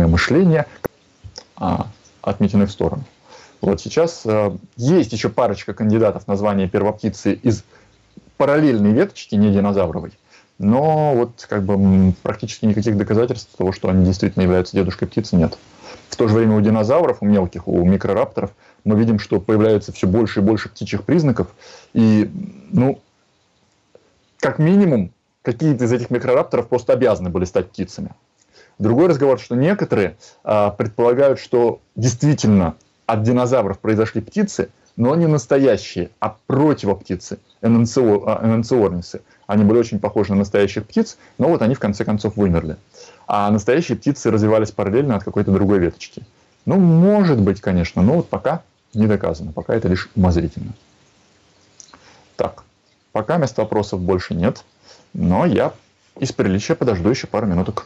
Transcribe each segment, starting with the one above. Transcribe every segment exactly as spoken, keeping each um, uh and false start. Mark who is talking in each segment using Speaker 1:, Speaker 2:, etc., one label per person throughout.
Speaker 1: мышления а, отметены в сторону. Вот сейчас а, есть еще парочка кандидатов на звание первоптицы из параллельной веточки, не динозавровой. Но вот как бы практически никаких доказательств того, что они действительно являются дедушкой птицы, нет. В то же время у динозавров, у мелких, у микрорапторов мы видим, что появляется все больше и больше птичьих признаков. И, ну, как минимум, какие-то из этих микрорапторов просто обязаны были стать птицами. Другой разговор, что некоторые а, предполагают, что действительно от динозавров произошли птицы, но не настоящие, а противоптицы, энанциорнисы. Они были очень похожи на настоящих птиц, но вот они в конце концов вымерли. А настоящие птицы развивались параллельно от какой-то другой веточки. Ну, может быть, конечно, но вот пока не доказано, пока это лишь умозрительно. Так, пока мест вопросов больше нет, но я из приличия подожду еще пару минуток.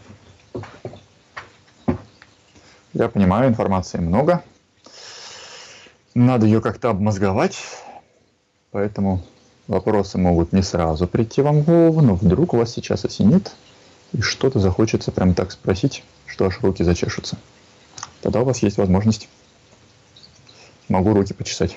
Speaker 1: Я понимаю, информации много. Надо ее как-то обмозговать, поэтому вопросы могут не сразу прийти вам в голову, но вдруг у вас сейчас осенит, и что-то захочется прям так спросить, что аж руки зачешутся. Тогда у вас есть возможность. Могу руки почесать.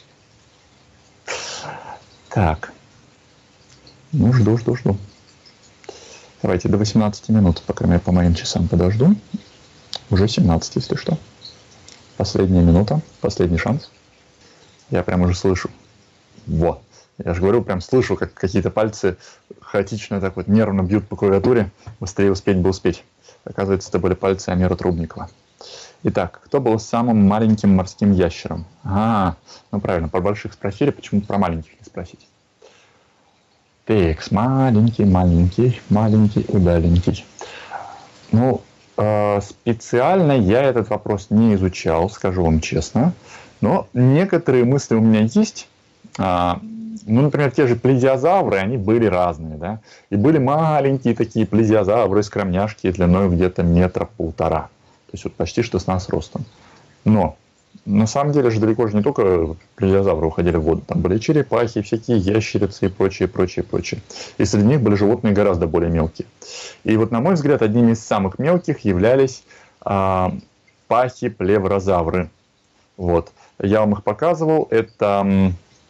Speaker 1: Так. Ну, жду, жду, жду. Давайте до восемнадцати минут, по крайней мере, по моим часам подожду. Уже семнадцать, если что. Последняя минута, последний шанс. Я прям уже слышу. Вот. Я же говорю, прям слышу, как какие-то пальцы хаотично так вот нервно бьют по клавиатуре. Быстрее успеть бы успеть. Оказывается, это были пальцы Амира Трубникова. Итак, кто был самым маленьким морским ящером? А, ну правильно, про больших спросили, почему про маленьких не спросить? Текс, маленький, маленький, маленький, удаленький. Ну, специально я этот вопрос не изучал, скажу вам честно. Но некоторые мысли у меня есть. Ну, например, те же плезиозавры, они были разные, да. И были маленькие такие плезиозавры, скромняшки, длиной где-то метра полтора. То есть вот почти что с нас ростом. Но на самом деле же далеко же не только плезиозавры уходили в воду. Там были черепахи, всякие ящерицы и прочее, прочее, прочее. И среди них были животные гораздо более мелкие. И вот, на мой взгляд, одними из самых мелких являлись а, пахиплеврозавры. Вот. Я вам их показывал. Это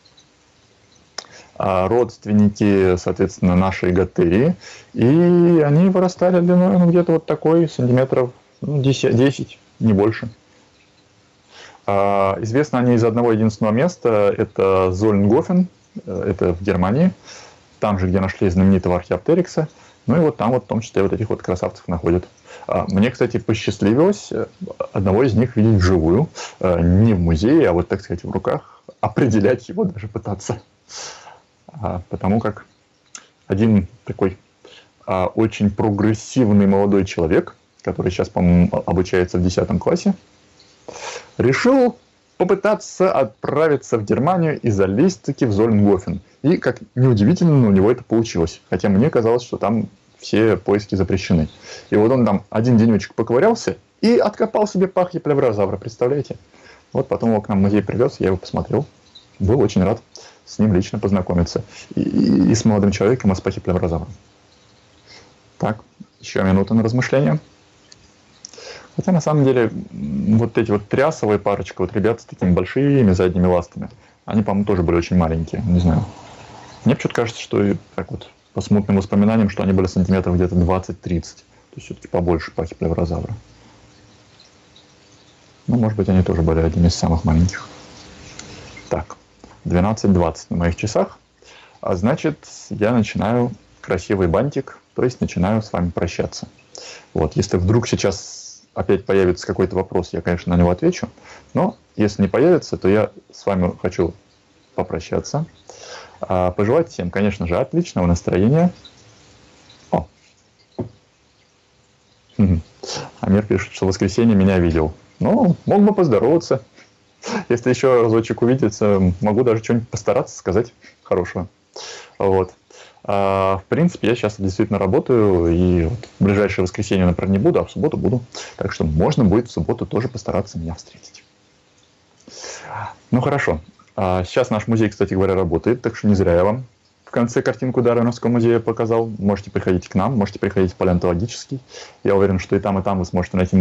Speaker 1: а, родственники, соответственно, нашей готерии. И они вырастали длиной ну, где-то вот такой, сантиметров ну, десять, десять, не больше. А, известны они из одного единственного места. Это Зольнгофен, это в Германии. Там же, где нашли знаменитого археоптерикса. Ну и вот там вот в том числе вот этих вот красавцев находят. Мне, кстати, посчастливилось одного из них видеть вживую. Не в музее, а вот, так сказать, в руках. Определять его, даже пытаться. Потому как один такой очень прогрессивный молодой человек, который сейчас, по-моему, обучается в десятом классе, решил попытаться отправиться в Германию и залезть-таки в Зольнгофен. И, как неудивительно, у него это получилось. Хотя мне казалось, что там все поиски запрещены. И вот он там один денечек поковырялся и откопал себе пахиплеврозавра. Представляете? Вот потом его к нам в музей привез, я его посмотрел. Был очень рад с ним лично познакомиться. И, и, и с молодым человеком, и с пахиплеврозавром. Так, еще минута на размышления. Хотя, на самом деле, вот эти вот трясовые парочка, вот ребята с такими большими задними ластами, они, по-моему, тоже были очень маленькие, не знаю. Мне почему-то кажется, что, так вот, по смутным воспоминаниям, что они были сантиметров где-то двадцать-тридцать. То есть, все-таки побольше пахиплеврозавра. Ну, может быть, они тоже были одними из самых маленьких. Так, двенадцать двадцать на моих часах. А значит, я начинаю красивый бантик, то есть начинаю с вами прощаться. Вот, если вдруг сейчас опять появится какой-то вопрос, я, конечно, на него отвечу. Но если не появится, то я с вами хочу попрощаться. Пожелать всем, конечно же, отличного настроения. О. Амир пишет, что в воскресенье меня видел. Ну, мог бы поздороваться. Если еще разочек увидеться, могу даже что-нибудь постараться сказать хорошего. Вот. В принципе, я сейчас действительно работаю, и вот в ближайшее воскресенье, например, не буду, а в субботу буду. Так что можно будет в субботу тоже постараться меня встретить. Ну, хорошо. Сейчас наш музей, кстати говоря, работает, так что не зря я вам в конце картинку Дарвиновского музея показал. Можете приходить к нам, можете приходить в палеонтологический. Я уверен, что и там, и там вы сможете найти